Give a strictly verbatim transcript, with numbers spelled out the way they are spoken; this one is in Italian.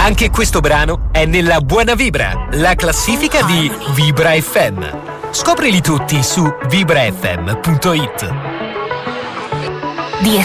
Anche questo brano è nella Buona Vibra, la classifica di Vibra F M. Scoprili tutti su vibra f m punto it.